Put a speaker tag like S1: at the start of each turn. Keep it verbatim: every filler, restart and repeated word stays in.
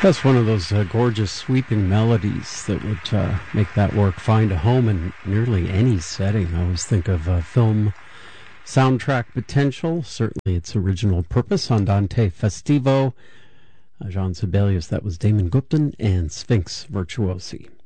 S1: That's one of those uh, gorgeous sweeping melodies that would uh, make that work find a home in nearly any setting. I always think of uh, film soundtrack potential, certainly its original purpose. Andante Festivo, uh, Jean Sibelius, that was Damon Gupton, and Sphinx Virtuosi.